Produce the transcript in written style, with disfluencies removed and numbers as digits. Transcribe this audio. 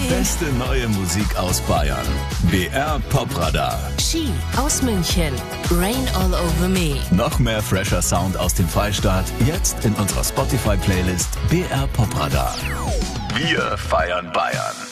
Beste neue Musik aus Bayern. BR Popradar. Ski aus München. Rain All Over Me. Noch mehr fresher Sound aus dem Freistaat. Jetzt in unserer Spotify-Playlist BR Popradar. Wir feiern Bayern.